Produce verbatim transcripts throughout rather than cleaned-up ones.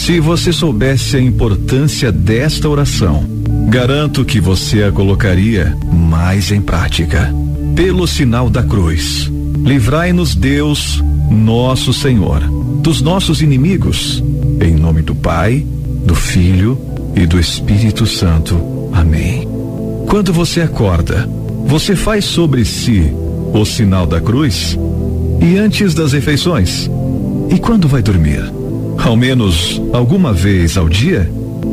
Se você soubesse a importância desta oração, garanto que você a colocaria mais em prática. Pelo sinal da cruz, livrai-nos Deus, nosso Senhor, dos nossos inimigos, em nome do Pai, do Filho e do Espírito Santo. Amém. Quando você acorda, você faz sobre si o sinal da cruz? E antes das refeições? E quando vai dormir? Ao menos alguma vez ao dia?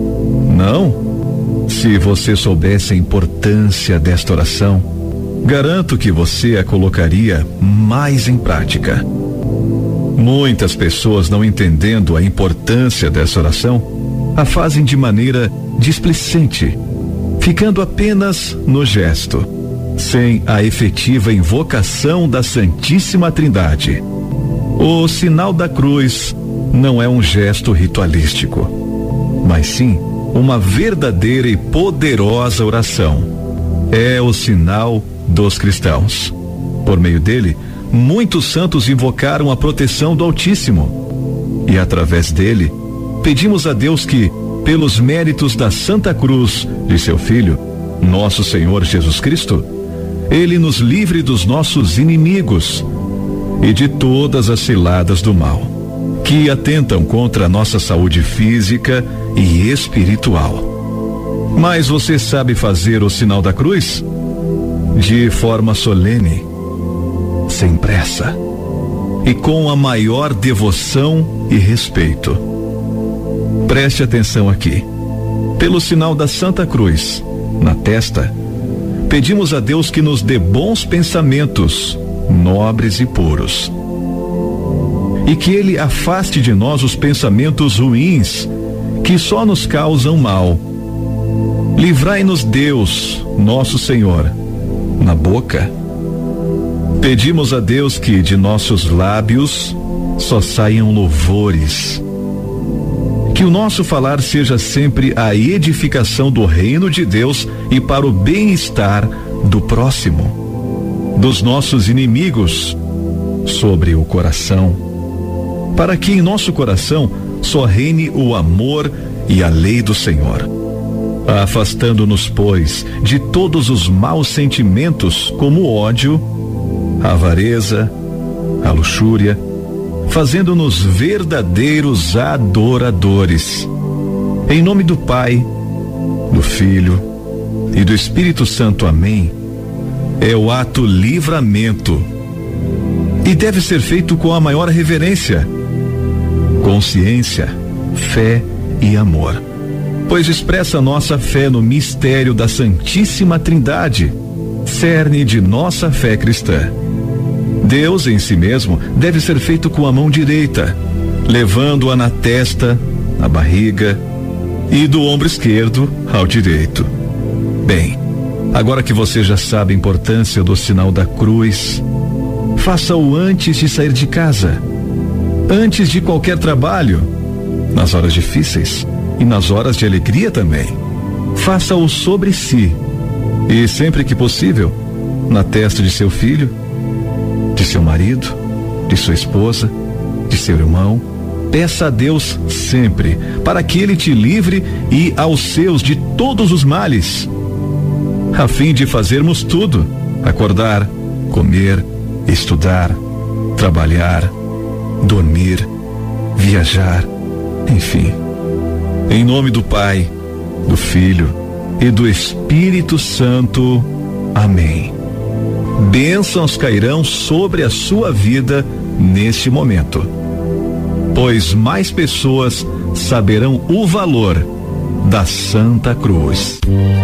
Não? Se você soubesse a importância desta oração, garanto que você a colocaria mais em prática. Muitas pessoas, não entendendo a importância dessa oração, a fazem de maneira displicente, ficando apenas no gesto, sem a efetiva invocação da Santíssima Trindade. O sinal da cruz não é um gesto ritualístico, mas sim uma verdadeira e poderosa oração. É o sinal dos cristãos. Por meio dele, muitos santos invocaram a proteção do Altíssimo. E através dele, pedimos a Deus que, pelos méritos da Santa Cruz de seu Filho, nosso Senhor Jesus Cristo, ele nos livre dos nossos inimigos e de todas as ciladas do mal, que atentam contra a nossa saúde física e espiritual. Mas você sabe fazer o sinal da cruz? De forma solene, sem pressa e com a maior devoção e respeito. Preste atenção aqui. Pelo sinal da Santa Cruz, na testa, pedimos a Deus que nos dê bons pensamentos, nobres e puros, e que ele afaste de nós os pensamentos ruins que só nos causam mal. Livrai-nos Deus, nosso Senhor, na boca. Pedimos a Deus que de nossos lábios só saiam louvores, que o nosso falar seja sempre a edificação do reino de Deus e para o bem-estar do próximo, dos nossos inimigos, sobre o coração, para que em nosso coração só reine o amor e a lei do Senhor. Afastando-nos, pois, de todos os maus sentimentos, como o ódio, a avareza, a luxúria, fazendo-nos verdadeiros adoradores. Em nome do Pai, do Filho e do Espírito Santo. Amém. É o ato livramento e deve ser feito com a maior reverência, consciência, fé e amor, pois expressa nossa fé no mistério da Santíssima Trindade, cerne de nossa fé cristã. Deus em si mesmo deve ser feito com a mão direita, levando-a na testa, na barriga e do ombro esquerdo ao direito. Bem, agora que você já sabe a importância do sinal da cruz, faça-o antes de sair de casa, antes de qualquer trabalho, nas horas difíceis e nas horas de alegria também. Faça-o sobre si e, sempre que possível, na testa de seu filho, de seu marido, de sua esposa, de seu irmão. Peça a Deus sempre para que ele te livre e aos seus de todos os males, a fim de fazermos tudo: acordar, comer, estudar, trabalhar, dormir, viajar, enfim. Em nome do Pai, do Filho e do Espírito Santo. Amém. Bênçãos cairão sobre a sua vida neste momento, pois mais pessoas saberão o valor da Santa Cruz.